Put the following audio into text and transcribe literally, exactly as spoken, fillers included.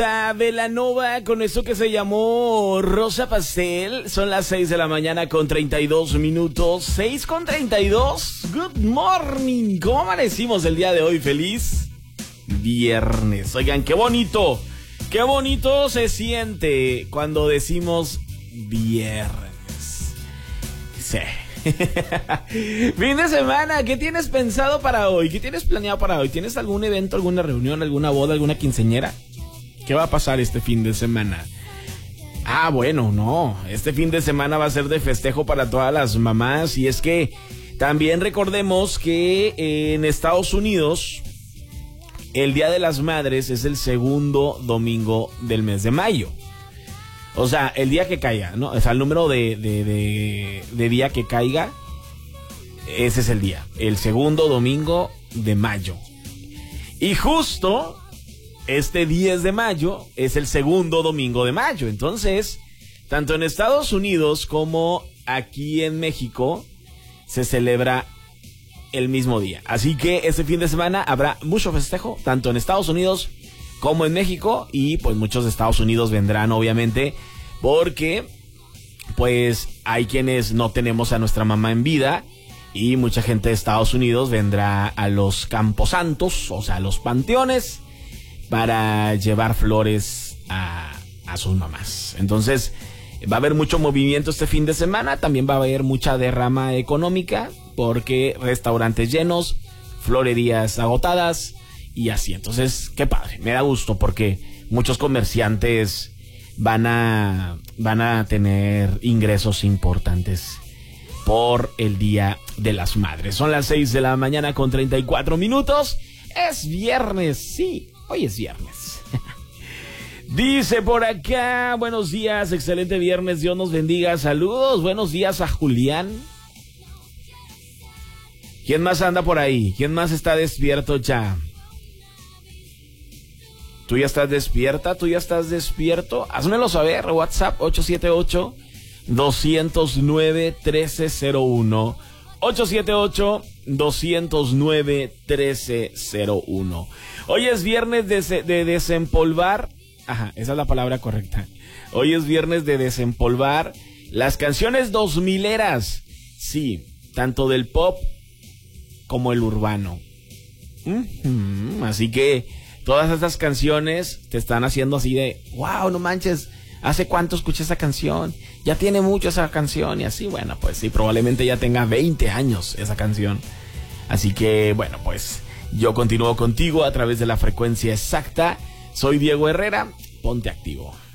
Belanova con eso que se llamó Rosa Pastel. Son las seis de la mañana con treinta y dos minutos. seis con treinta y dos. Good morning. ¿Cómo amanecimos el día de hoy? Feliz viernes. Oigan, qué bonito. Qué bonito se siente cuando decimos viernes. Sí. Fin de semana, ¿qué tienes pensado para hoy? ¿Qué tienes planeado para hoy? ¿Tienes algún evento, alguna reunión, alguna boda, alguna quinceañera? ¿Qué va a pasar este fin de semana? Ah, bueno, no. Este fin de semana va a ser de festejo para todas las mamás. Y es que también recordemos que en Estados Unidos el Día de las Madres es el segundo domingo del mes de mayo. O sea, el día que caiga, ¿no? O sea, el número de, de, de, de día que caiga, ese es el día. El segundo domingo de mayo. Y justo este diez de mayo es el segundo domingo de mayo. Entonces, tanto en Estados Unidos como aquí en México se celebra el mismo día. Así que este fin de semana habrá mucho festejo, tanto en Estados Unidos como en México. Y pues muchos de Estados Unidos vendrán, obviamente, porque pues hay quienes no tenemos a nuestra mamá en vida. Y mucha gente de Estados Unidos vendrá a los camposantos, o sea, a los panteones, para llevar flores a, a sus mamás. Entonces va a haber mucho movimiento este fin de semana. También va a haber mucha derrama económica, porque restaurantes llenos, florerías agotadas y así. Entonces, qué padre, me da gusto porque muchos comerciantes van a, van a tener ingresos importantes por el Día de las Madres. Son las seis de la mañana con treinta y cuatro minutos. Es viernes, sí. Hoy es viernes. Dice por acá, buenos días, excelente viernes, Dios nos bendiga, saludos, buenos días a Julián. ¿Quién más anda por ahí? ¿Quién más está despierto ya? ¿Tú ya estás despierta? ¿Tú ya estás despierto? Házmelo saber, WhatsApp ocho siete ocho, dos cero nueve, uno tres cero uno. ocho siete ocho, dos cero nueve, uno tres cero uno. Hoy es viernes de, de desempolvar. Ajá, esa es la palabra correcta. Hoy es viernes de desempolvar las canciones dos mileras. Sí, tanto del pop como el urbano. Uh-huh. Así que todas estas canciones te están haciendo así de, wow, no manches, ¿hace cuánto escuché esa canción? Ya tiene mucho esa canción. Y así, bueno, pues sí, probablemente ya tenga veinte años esa canción. Así que, bueno, pues yo continúo contigo a través de la frecuencia exacta. Soy Diego Herrera, ponte activo.